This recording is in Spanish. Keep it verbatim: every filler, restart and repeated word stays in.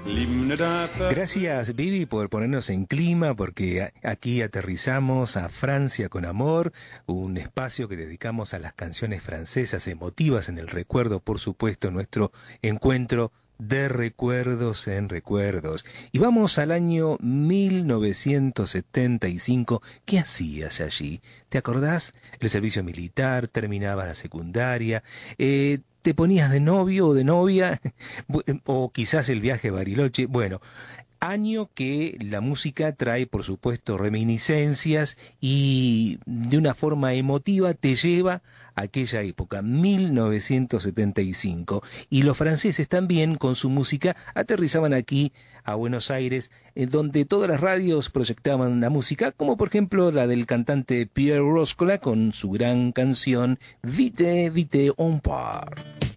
Gracias, Vivi, por ponernos en clima, porque aquí aterrizamos a Francia con amor, un espacio que dedicamos a las canciones francesas emotivas en el recuerdo, por supuesto, nuestro encuentro de recuerdos en recuerdos. Y vamos al año mil novecientos setenta y cinco. ¿Qué hacías allí? ¿Te acordás? El servicio militar, terminaba la secundaria, eh, te ponías de novio o de novia, o quizás el viaje a Bariloche. Bueno, año que la música trae, por supuesto, reminiscencias y de una forma emotiva te lleva a aquella época, mil novecientos setenta y cinco. Y los franceses también, con su música, aterrizaban aquí a Buenos Aires, en donde todas las radios proyectaban la música, como por ejemplo la del cantante Pierre Roscola con su gran canción Vite, Vite, on part.